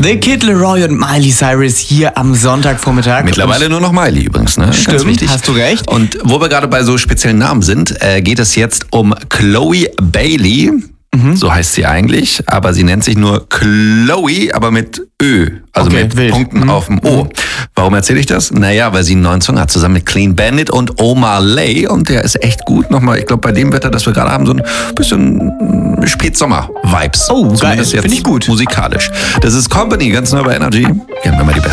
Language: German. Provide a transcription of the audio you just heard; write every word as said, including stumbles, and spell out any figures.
The Kid Laroi und Miley Cyrus hier am Sonntagvormittag. Mittlerweile nur noch Miley übrigens, ne? Stimmt, Ganz wichtig. hast du recht. Und wo wir gerade bei so speziellen Namen sind, äh, geht es jetzt um Chloe Bailey. Mhm. So heißt sie eigentlich, aber sie nennt sich nur Chloe, aber mit Ö, also okay, mit wild. Punkten mhm. auf dem O. Warum erzähle ich das? Naja, weil sie einen neuen Song hat, zusammen mit Clean Bandit und Omar Lay, und der ist echt gut. Nochmal, ich glaube, bei dem Wetter, das wir gerade haben, so ein bisschen Spätsommer-Vibes. Oh, geil, finde ich gut. Musikalisch. Das ist Company, ganz neu bei Energy. Wir haben immer die besten.